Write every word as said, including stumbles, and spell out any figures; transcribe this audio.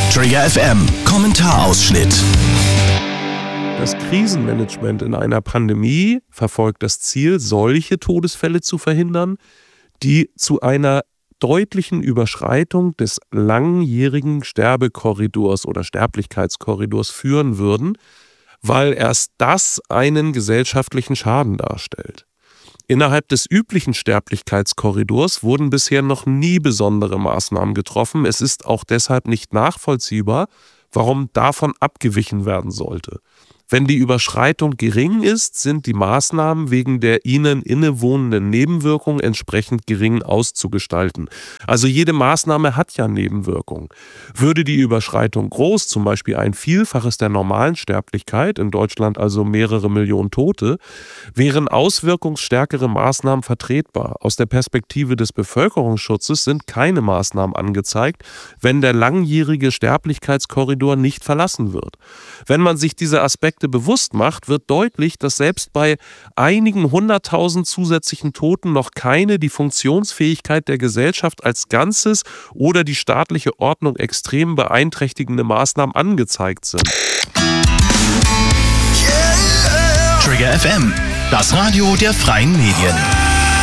Trigger F M Kommentarausschnitt. Das Krisenmanagement in einer Pandemie verfolgt das Ziel, solche Todesfälle zu verhindern, die zu einer deutlichen Überschreitung des langjährigen Sterbekorridors oder Sterblichkeitskorridors führen würden, weil erst das einen gesellschaftlichen Schaden darstellt. Innerhalb des üblichen Sterblichkeitskorridors wurden bisher noch nie besondere Maßnahmen getroffen. Es ist auch deshalb nicht nachvollziehbar, warum davon abgewichen werden sollte. Wenn die Überschreitung gering ist, sind die Maßnahmen wegen der ihnen innewohnenden Nebenwirkungen entsprechend gering auszugestalten. Also jede Maßnahme hat ja Nebenwirkungen. Würde die Überschreitung groß, zum Beispiel ein Vielfaches der normalen Sterblichkeit, in Deutschland also mehrere Millionen Tote, wären auswirkungsstärkere Maßnahmen vertretbar. Aus der Perspektive des Bevölkerungsschutzes sind keine Maßnahmen angezeigt, wenn der langjährige Sterblichkeitskorridor nicht verlassen wird. Wenn man sich diese Aspekte bewusst macht, wird deutlich, dass selbst bei einigen hunderttausend zusätzlichen Toten noch keine die Funktionsfähigkeit der Gesellschaft als Ganzes oder die staatliche Ordnung extrem beeinträchtigende Maßnahmen angezeigt sind. Trigger F M, das Radio der freien Medien.